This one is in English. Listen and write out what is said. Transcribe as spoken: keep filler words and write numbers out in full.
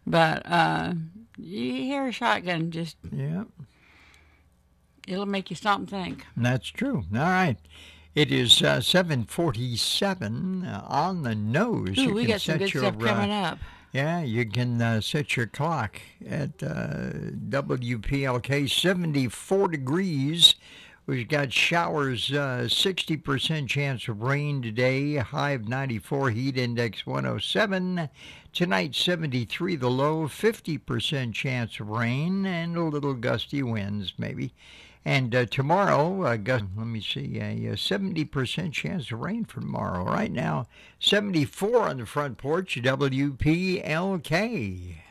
But uh, you hear a shotgun, just Yeah, it'll make you stop and think. that's true. All right. It is uh, seven forty-seven uh, on the nose. Ooh, You we can got some set good your stuff uh, coming up. yeah, you can uh, set your clock at uh, W P L K seventy-four degrees. We've got showers, uh, sixty percent chance of rain today, high of ninety-four, heat index one oh seven. Tonight, seventy-three the low, fifty percent chance of rain, and a little gusty winds maybe. And uh, tomorrow, uh, gust, let me see, a, a seventy percent chance of rain for tomorrow. Right now, seventy-four on the front porch, W P L K.